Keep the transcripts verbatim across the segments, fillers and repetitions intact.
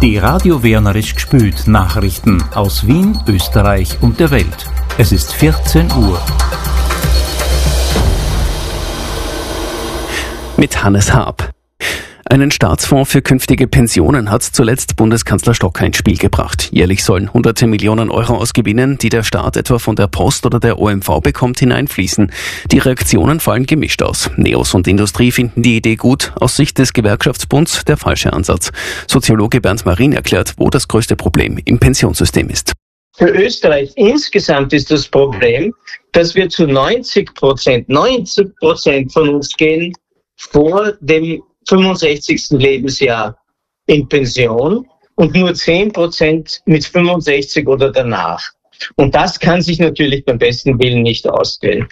Die Radio Wernerisch gespült Nachrichten aus Wien, Österreich und der Welt. Es ist vierzehn Uhr. Mit Hannes Haab. Einen Staatsfonds für künftige Pensionen hat zuletzt Bundeskanzler Stocker ins Spiel gebracht. Jährlich sollen hunderte Millionen Euro aus Gewinnen, die der Staat etwa von der Post oder der O M V bekommt, hineinfließen. Die Reaktionen fallen gemischt aus. Neos und Industrie finden die Idee gut, aus Sicht des Gewerkschaftsbunds der falsche Ansatz. Soziologe Bernd Marin erklärt, wo das größte Problem im Pensionssystem ist. Für Österreich insgesamt ist das Problem, dass wir zu neunzig Prozent, neunzig Prozent von uns gehen vor dem fünfundsechzigsten Lebensjahr in Pension und nur zehn Prozent mit fünfundsechzig oder danach. Und das kann sich natürlich beim besten Willen nicht ausgehen.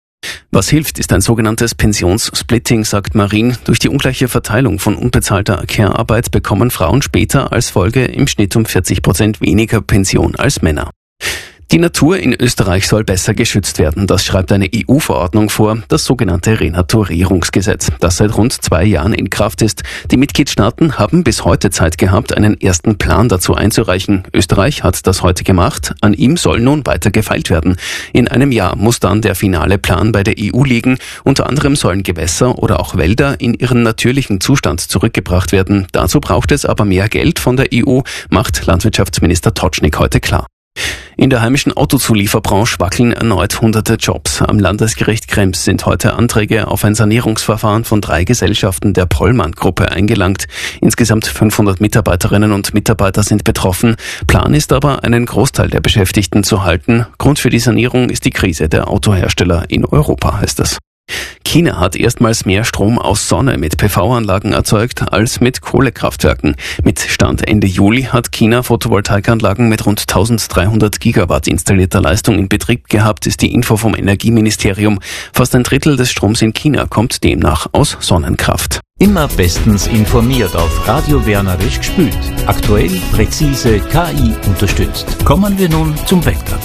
Was hilft, ist ein sogenanntes Pensionssplitting, sagt Marin. Durch die ungleiche Verteilung von unbezahlter Care-Arbeit bekommen Frauen später als Folge im Schnitt um vierzig Prozent weniger Pension als Männer. Die Natur in Österreich soll besser geschützt werden. Das schreibt eine E U-Verordnung vor, das sogenannte Renaturierungsgesetz, das seit rund zwei Jahren in Kraft ist. Die Mitgliedstaaten haben bis heute Zeit gehabt, einen ersten Plan dazu einzureichen. Österreich hat das heute gemacht. An ihm soll nun weiter gefeilt werden. In einem Jahr muss dann der finale Plan bei der E U liegen. Unter anderem sollen Gewässer oder auch Wälder in ihren natürlichen Zustand zurückgebracht werden. Dazu braucht es aber mehr Geld von der E U, macht Landwirtschaftsminister Totschnig heute klar. In der heimischen Autozulieferbranche wackeln erneut hunderte Jobs. Am Landesgericht Krems sind heute Anträge auf ein Sanierungsverfahren von drei Gesellschaften der Pollmann-Gruppe eingelangt. Insgesamt fünfhundert Mitarbeiterinnen und Mitarbeiter sind betroffen. Plan ist aber, einen Großteil der Beschäftigten zu halten. Grund für die Sanierung ist die Krise der Autohersteller in Europa, heißt es. China hat erstmals mehr Strom aus Sonne mit P V-Anlagen erzeugt als mit Kohlekraftwerken. Mit Stand Ende Juli hat China Photovoltaikanlagen mit rund dreizehnhundert Gigawatt installierter Leistung in Betrieb gehabt, ist die Info vom Energieministerium. Fast ein Drittel des Stroms in China kommt demnach aus Sonnenkraft. Immer bestens informiert auf Radio Wernerisch gespült. Aktuell, präzise, K I unterstützt. Kommen wir nun zum Wetter.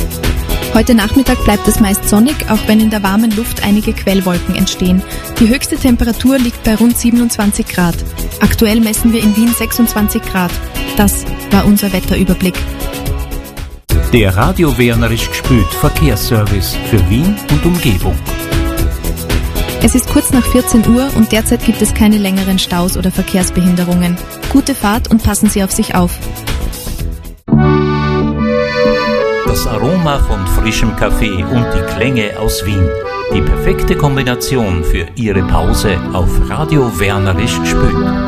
Heute Nachmittag bleibt es meist sonnig, auch wenn in der warmen Luft einige Quellwolken entstehen. Die höchste Temperatur liegt bei rund siebenundzwanzig Grad. Aktuell messen wir in Wien sechsundzwanzig Grad. Das war unser Wetterüberblick. Der Radio Wernerisch gespült Verkehrsservice für Wien und Umgebung. Es ist kurz nach vierzehn Uhr und derzeit gibt es keine längeren Staus oder Verkehrsbehinderungen. Gute Fahrt und passen Sie auf sich auf. Das Aroma von frischem Kaffee und die Klänge aus Wien. Die perfekte Kombination für Ihre Pause auf Radio Wernerisch gespült.